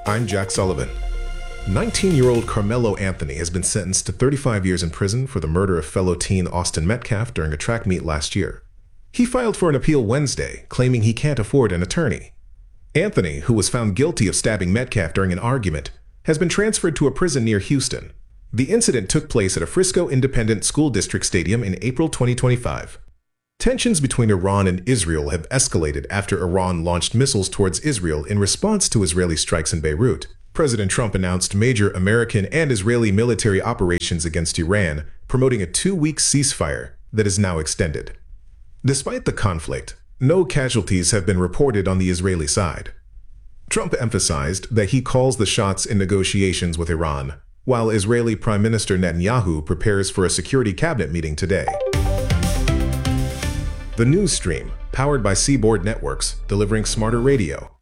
I'm Jack Sullivan. 19-year-old Carmelo Anthony has been sentenced to 35 years in prison for the murder of fellow teen Austin Metcalf during a track meet last year. He filed for an appeal Wednesday, claiming he can't afford an attorney. Anthony, who was found guilty of stabbing Metcalf during an argument, has been transferred to a prison near Houston. The incident took place at a Frisco Independent School District stadium in April 2025. Tensions between Iran and Israel have escalated after Iran launched missiles towards Israel in response to Israeli strikes in Beirut. President Trump announced major American and Israeli military operations against Iran, promoting a 2-week ceasefire that is now extended. Despite the conflict, no casualties have been reported on the Israeli side. Trump emphasized that he calls the shots in negotiations with Iran, while Israeli Prime Minister Netanyahu prepares for a security cabinet meeting today. The news stream, powered by Seaboard Networks, delivering smarter radio.